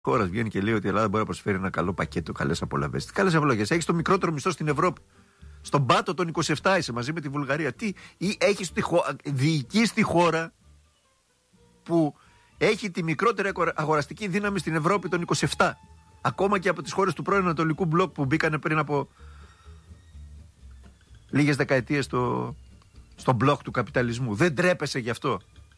χώρα βγαίνει και λέει ότι η Ελλάδα μπορεί να προσφέρει ένα καλό πακέτο, καλές απολαυές. Τι καλές απολαυές? Έχεις το μικρότερο μισθό στην Ευρώπη. Στον πάτο των 27 είσαι μαζί με τη Βουλγαρία. Τι, ή έχεις διοικείς τη χώρα που έχει τη μικρότερη αγοραστική δύναμη στην Ευρώπη των 27. Ακόμα και από τις χώρες του πρώην Ανατολικού Μπλοκ που μπήκανε πριν από λίγες δεκαετίες στο μπλοκ του καπιταλισμού. Δεν τρέπεσαι γι' αυτό?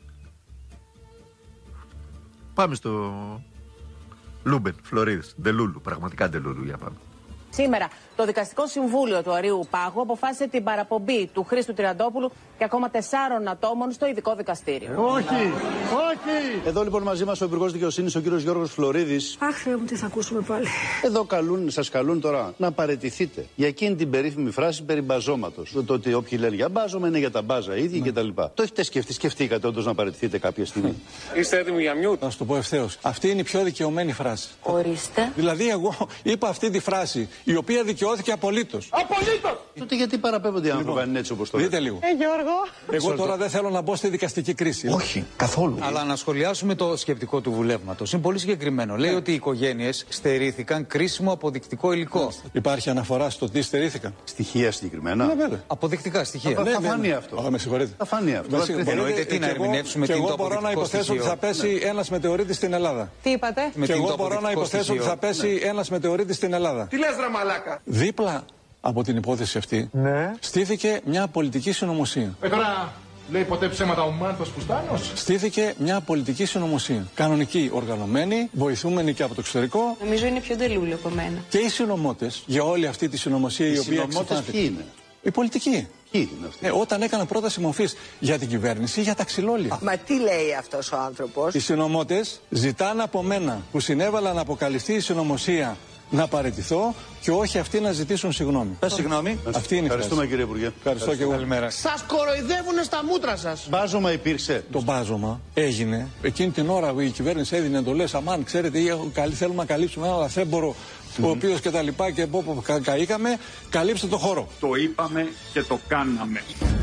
Πάμε στο Λούμπεν, Φλωρίδης, Ντελούλου, πραγματικά Ντελούλου, για πάμε. Σήμερα το Δικαστικό Συμβούλιο του Αριού Πάγου αποφάσισε την παραπομπή του Χρήστου Τριαντόπουλου και ακόμα 4 ατόμων στο ειδικό δικαστήριο. Όχι, όχι! Εδώ λοιπόν μαζί μας ο Υπουργός Δικαιοσύνης, ο κύριος Γιώργος Φλωρίδης. Αχ, Θεέ μου, τι θα ακούσουμε πάλι. Εδώ σας καλούν τώρα να παραιτηθείτε για εκείνη την περίφημη φράση περί μπαζώματος. Το ότι όποιοι λένε για μπάζωμα είναι για τα μπάζα ίδιοι κτλ. Το έχετε σκεφτεί, σκεφτήκατε όντως να παραιτηθείτε κάποια στιγμή? Είστε έτοιμοι για μιούτ? Να σου το πω ευθέως. Αυτή είναι η πιο δικαιωμένη φράση. Ορίστε. Δηλαδή, εγώ είπα αυτή τη φράση, η οποία δικαιώθηκε απολύτως. Απολύτως! Τότε γιατί παραπέμπονται οι άνθρωποι αν είναι έτσι όπως το λέτε? Δείτε λίγο. Γιώργο. Εγώ τώρα δεν θέλω να μπω στη δικαστική κρίση. Όχι, καθόλου. Αλλά να σχολιάσουμε το σκεπτικό του βουλεύματος. Είναι πολύ συγκεκριμένο. Λέει ότι οι οικογένειες στερήθηκαν κρίσιμο αποδεικτικό υλικό. Υπάρχει αναφορά στο τι στερήθηκαν? Στοιχεία συγκεκριμένα. Ναι, βέβαια. Αποδεικτικά στοιχεία. Θα φανεί αυτό. Με συγχωρείτε. Θα φανεί αυτό. Εννοείται τι να ερμηνεύσουμε και τι εγώ μπορώ να υποθέσω ότι θα πέσει ένας μετεωρίτης στην Ελλάδα. Τι είπατε? Και εγώ μπορώ να υποθέσω ότι θα πέσει ένας μετεωρίτης στην Ελλάδα. Τι λες ρε μαλάκα? Δίπλα από την υπόθεση αυτή στήθηκε μια πολιτική συνωμοσία. Τώρα λέει ποτέ ψέματα ο Μάνθος Πουστάνος? Στήθηκε μια πολιτική συνωμοσία. Κανονική, οργανωμένη, βοηθούμενη και από το εξωτερικό. Νομίζω είναι πιο Ντελούλου από μένα. Και οι συνωμότες για όλη αυτή τη συνωμοσία η οποία συνωμότες ποιοι είναι? Οι πολιτικοί. Ποιοι είναι αυτοί? Όταν έκαναν πρόταση μορφής για την κυβέρνηση ή για τα ξυλόλια. Μα τι λέει αυτός ο άνθρωπος? Οι συνωμότες ζητάνε από μένα που συνέβαλα να αποκαλυφθεί η συνωμοσία να παραιτηθώ και όχι αυτοί να ζητήσουν συγγνώμη. Συγγνώμη. Αυτή είναι η Ευχαριστούμε κύριε Υπουργέ. Ευχαριστώ και εγώ. Καλημέρα. Σας κοροϊδεύουνε στα μούτρα σας. Μπάζωμα υπήρξε? Το μπάζωμα έγινε. Εκείνη την ώρα η κυβέρνηση έδινε εντολές. Αμάν, ξέρετε, θέλουμε να καλύψουμε ένα λαθρέμπορο, ο οποίος και τα λοιπά και από καήκαμε. Καλύψτε το χώρο. Το είπαμε και το κάναμε.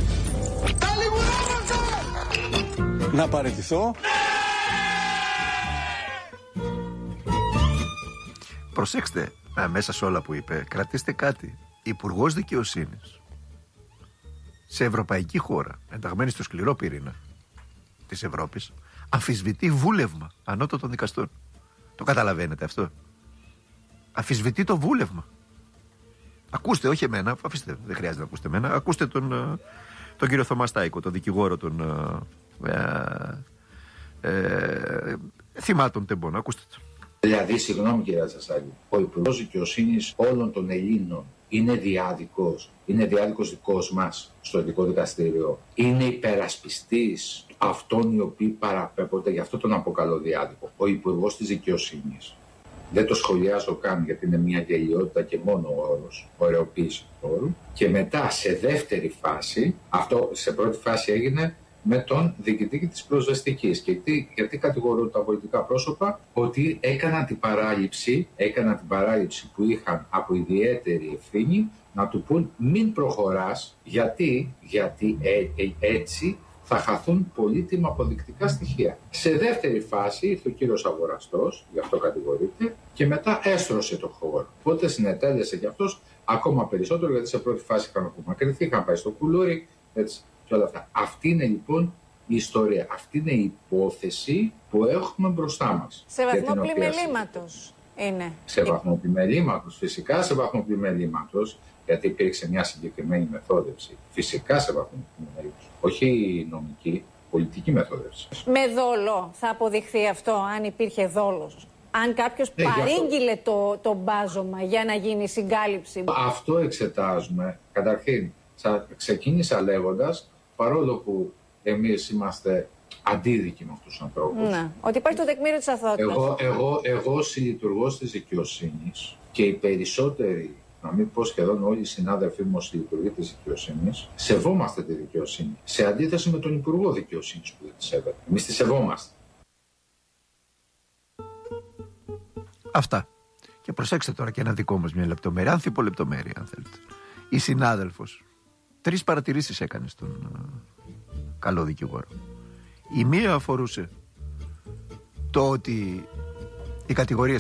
Να παραιτηθώ. Προσέξτε, μέσα σε όλα που είπε, κρατήστε κάτι. Υπουργός Δικαιοσύνης σε ευρωπαϊκή χώρα, ενταγμένη στο σκληρό πυρήνα της Ευρώπης, αμφισβητεί βούλευμα ανώτατων δικαστών. Το καταλαβαίνετε αυτό? Αμφισβητεί το βούλευμα. Ακούστε, όχι εμένα, αφήστε, δεν χρειάζεται να ακούσετε εμένα. Ακούστε τον κύριο Θωμά Στάικο, τον δικηγόρο των θυμάτων τεμπών. Ακούστε το. Δηλαδή, συγγνώμη κύριε Τσασάλη, ο Υπουργός Δικαιοσύνης όλων των Ελλήνων είναι διάδικος δικός μας στο ειδικό δικαστήριο? Είναι υπερασπιστής αυτών οι οποίοι παραπέμπονται, γι' αυτό τον αποκαλώ διάδικο. Ο Υπουργός της Δικαιοσύνης. Δεν το σχολιάζω καν γιατί είναι μια γελιότητα και μόνο ο όρος, ωρεοποίηση του όρου. Και μετά σε δεύτερη φάση, αυτό σε πρώτη φάση έγινε με τον διοικητή της προσβεστικής. Και γιατί κατηγορούν τα πολιτικά πρόσωπα? Ότι έκαναν την παράληψη που είχαν από ιδιαίτερη ευθύνη να του πούν μην προχωράς, γιατί έτσι θα χαθούν πολύτιμα αποδεικτικά στοιχεία. Σε δεύτερη φάση ήρθε ο κύριος Αγοραστός, γι' αυτό κατηγορείται, και μετά έστρωσε το χώρο. Οπότε συνετέλεσε κι αυτός ακόμα περισσότερο, γιατί σε πρώτη φάση είχαν απομακρυνθεί, είχαν πάει στο κουλούρι, έτσι. Και όλα αυτά. Αυτή είναι λοιπόν η ιστορία. Αυτή είναι η υπόθεση που έχουμε μπροστά μας. Σε βαθμό πλημελήματος είναι. Σε βαθμό πλημελήματος, φυσικά σε βαθμό πλημελήματος, γιατί υπήρξε μια συγκεκριμένη μεθόδευση. Φυσικά σε βαθμό πλημελήματος. Όχι νομική, πολιτική μεθόδευση. Με δόλο θα αποδειχθεί αυτό, αν υπήρχε δόλος? Αν κάποιος παρήγγειλε το μπάζωμα για να γίνει συγκάλυψη? Αυτό εξετάζουμε. Καταρχήν, ξεκίνησα λέγοντας, παρόλο που εμείς είμαστε αντίδικοι με αυτούς τους ανθρώπους. Ναι, ότι υπάρχει το τεκμήριο της αθωότητας. Εγώ συλλειτουργός της δικαιοσύνης και οι περισσότεροι, να μην πω σχεδόν όλοι οι συνάδελφοί μου συλλειτουργοί της δικαιοσύνης, σεβόμαστε τη δικαιοσύνη. Σε αντίθεση με τον Υπουργό Δικαιοσύνης που δεν τη σέβεται. Εμείς τη σεβόμαστε. Αυτά. Και προσέξτε τώρα και ένα δικό μας μια λεπτομέρεια, ανθιπολεπτομέρεια αν θέλετε. Η συνάδελφος 3 παρατηρήσεις έκανε στον καλό δικηγόρο. Η μία αφορούσε το ότι Οι κατηγορίες